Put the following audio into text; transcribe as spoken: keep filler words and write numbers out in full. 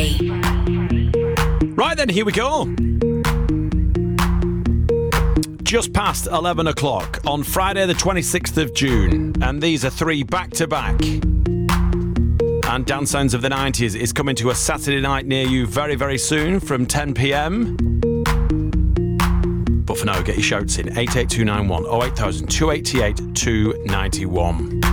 Right then, here we go. Just past eleven o'clock on Friday the twenty-sixth of June, and these are three back-to-back. And Dance Sounds of the nineties is coming to a Saturday night near you very, very soon from ten p.m. But for now, get your shouts in. eight eight two nine one oh eight thousand two eight eight two nine one.